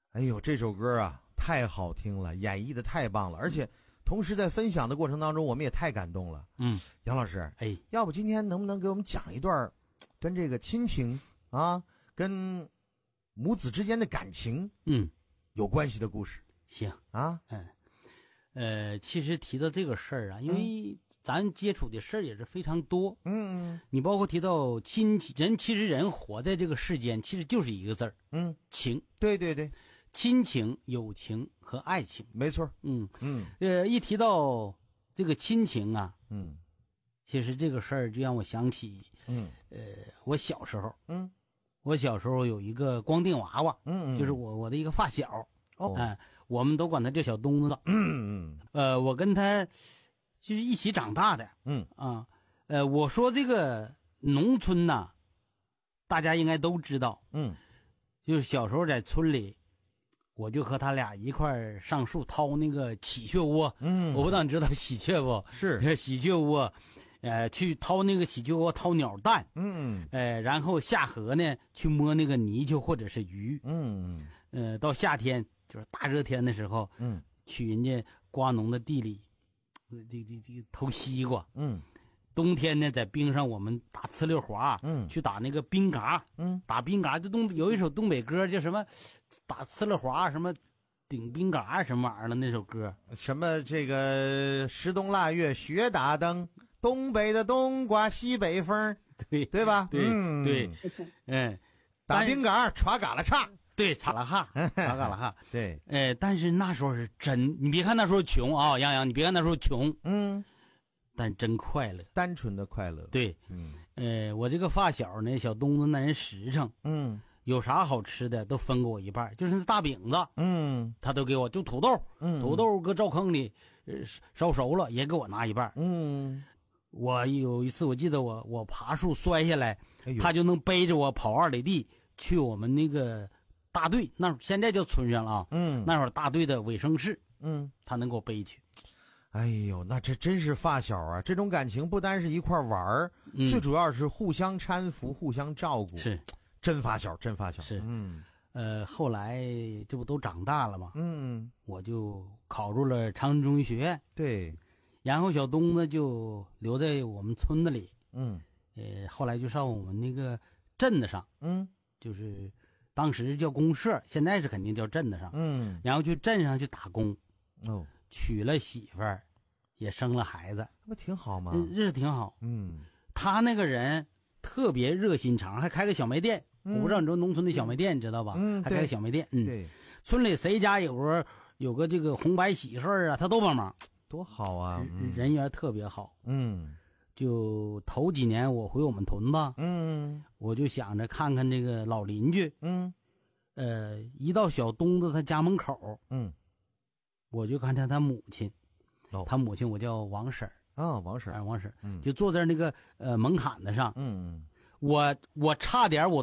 哎呦，这首歌啊太好听了，演绎的太棒了，而且同时在分享的过程当中，我们也太感动了。杨老师，要不今天能不能给我们讲一段跟这个亲情啊，跟母子之间的感情有关系的故事？ 行啊， 其实提到这个事儿啊，因为咱接触的事儿也是非常多。你包括提到亲情，其实人活在这个世间，其实就是一个字儿，情。 对对对， 亲情、友情和爱情， 没错。 一提到这个亲情啊，其实这个事儿就让我想起，我小时候，我小时候有一个光腚娃娃，就是我的一个发小，我们都管他叫小东子，我跟他就是一起长大的，我说这个农村呐，大家应该都知道，就是小时候在村里，我就和他俩一块儿上树掏那个喜鹊窝，我不知道你知道喜鹊不？ 是喜鹊窝，去掏那个喜鹊窝，掏鸟蛋，然后下河呢去摸那个泥鳅或者是鱼，到夏天就是大热天的时候，去人家瓜农的地里，这偷西瓜，冬天呢在冰上我们打呲溜滑，去打那个冰嘎，打冰嘎，有一首东北歌叫什么，打呲溜滑什么顶冰嘎什么玩意儿的那首歌， 什么这个十冬腊月雪打灯，东北的冬刮西北风，对吧？ 对， 打冰嘎歘嘎啦嚓， 对，嚓啦哈，嚓嘎啦哈， 对， 但是那时候是真，你别看那时候穷啊，杨洋，你别看那时候穷，但真快乐， 单纯的快乐。 对，我这个发小呢，小东子那人实诚，有啥好吃的都分给我一半，就是那大饼子，他都给我，就土豆，土豆搁灶坑里烧熟了也给我拿一半，我有一次我记得我爬树摔下来，他就能背着我跑2里地去我们那个大队，那现在叫村上了啊，那会儿大队的卫生室，他能给我背去。 哎呦，那这真是发小啊！这种感情不单是一块玩儿，最主要是互相搀扶、互相照顾， 是真发小，真发小。 是，后来这不都长大了吗？我就考入了长春中医学院， 对， 然后小东子就留在我们村子里，后来就上我们那个镇子上，就是当时叫公社，现在是肯定叫镇子上，然后去镇上去打工，娶了媳妇儿，也生了孩子， 那不挺好吗？ 日子挺好。他那个人特别热心肠，还开个小卖店。我不知道你说农村的小卖店，你知道吧？还开个小卖店。 对， 村里谁家有个这个红白喜事儿啊，他都帮忙， 多好啊！ 人缘特别好。就头几年我回我们屯子，我就想着看看这个老邻居，一到小东子他家门口，我就看见他母亲，他母亲我叫王婶儿王婶儿， 就坐在那个门槛子上，我差点我